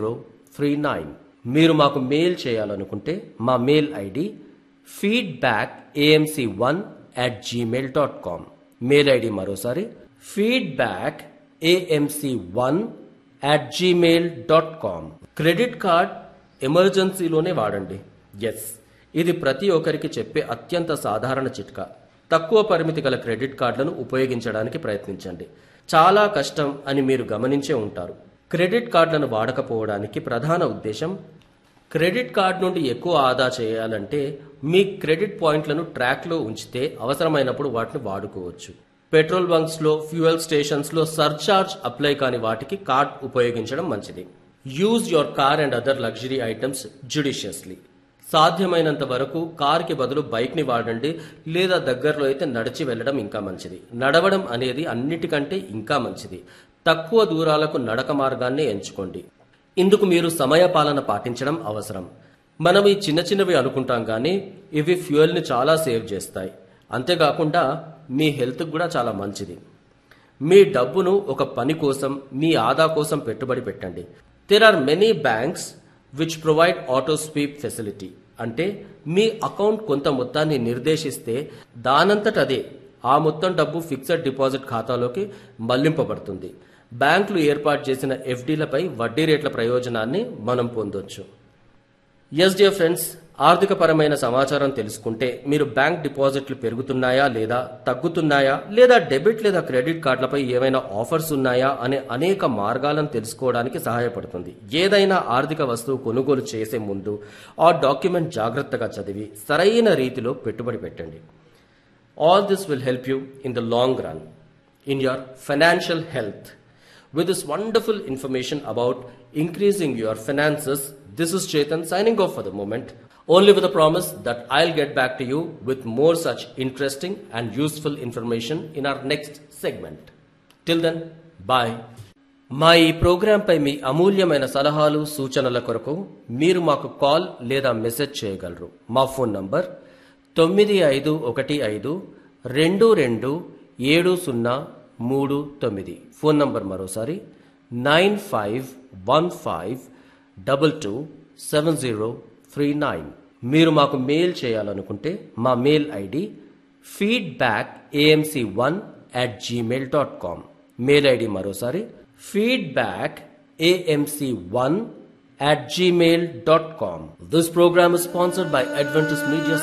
7039. మీరు మాకు మెయిల్ చేయాలనుకుంటే మా mail ID feedbackamc1@gmail.com. Mail ID మరోసారి feedbackamc1@gmail.com. క్రెడిట్ కార్డ్ ఎమర్జెన్సీలోనే వాడండి. ఎస్, ఇది ప్రతి ఒక్కరికి చెప్పే అత్యంత సాధారణ చిట్కా. తక్కువ పరిమితి గల క్రెడిట్ కార్డులను ఉపయోగించడానికి ప్రయత్నించండి. చాలా కష్టం అని మీరు గమనించే ఉంటారు. క్రెడిట్ కార్డులను వాడకపోవడానికి ప్రధాన ఉద్దేశం, క్రెడిట్ కార్డు నుండి ఎక్కువ ఆదా చేయాలంటే మీ క్రెడిట్ పాయింట్లను ట్రాక్లో ఉంచితే అవసరమైనప్పుడు వాటిని వాడుకోవచ్చు. పెట్రోల్ బంక్స్లో, ఫ్యూయల్ స్టేషన్స్లో సర్చార్జ్ అప్లై కాని వాటికి కార్డ్ ఉపయోగించడం మంచిది. Use your car and other luxury items judiciously. సాధ్యమైనంత వరకు కార్కి బదులు బైక్ని వాడండి, లేదా దగ్గరలో అయితే నడిచి వెళ్ళడం ఇంకా మంచిది. నడవడం అనేది అన్నిటికంటే ఇంకా మంచిది. తక్కువ దూరాలకు నడక మార్గాన్ని ఎంచుకోండి. ఇందుకు మీరు సమయపాలన పాటించడం అవసరం. మనం ఈ చిన్న చిన్నవి అనుకుంటాం కానీ ఇవి ఫ్యూయల్ని చాలా సేవ్ చేస్తాయి. అంతేకాకుండా మీ హెల్త్కి కూడా చాలా మంచిది. మీ డబ్బును ఒక పని కోసం, మీ ఆదా కోసం పెట్టుబడి పెట్టండి. There are many banks which provide auto sweep facility. అంటే మీ అకౌంట్ కొంత మొత్తాన్ని నిర్దేశిస్తే దానంతట అదే ఆ మొత్తం డబ్బు ఫిక్స్డ్ డిపాజిట్ ఖాతాలోకి మళ్లింపబడుతుంది. బ్యాంకులు ఏర్పాటు చేసిన ఎఫ్డీలపై వడ్డీ రేట్ల ప్రయోజనాన్ని మనం పొందొచ్చు. ఎస్ డియర్ ఫ్రెండ్స్, ఆర్థికపరమైన సమాచారం తెలుసుకుంటే మీరు బ్యాంక్ డిపాజిట్లు పెరుగుతున్నాయా లేదా తగ్గుతున్నాయా, లేదా డెబిట్ లేదా క్రెడిట్ కార్డులపై ఏమైనా ఆఫర్స్ ఉన్నాయా అనే అనేక మార్గాలను తెలుసుకోవడానికి సహాయపడుతుంది. ఏదైనా ఆర్థిక వస్తువు కొనుగోలు చేసే ముందు ఆ డాక్యుమెంట్ జాగ్రత్తగా చదివి సరైన రీతిలో పెట్టుబడి పెట్టండి. All this will help you in the long run in your financial health. With this wonderful information about increasing your finances, this is Chetan signing off for the moment, only with a promise that I'll get back to you with more such interesting and useful information in our next segment. Till then, bye. మా ఈ ప్రోగ్రాంపై మీ అమూల్యమైన సలహాలు, సూచనల కొరకు మీరు మాకు call లేదా message చేయగలరు. మా ఫోన్ నంబర్ 9512227039. ఫోన్ నంబర్ మరోసారి 9515227039. మీరు మాకు మెయిల్ చేయాలనుకుంటే మా mail ID feedbackamc1@gmail.com. Mail ID మరోసారి feedbackamc1@gmail.com. This program is sponsored by Adventist Media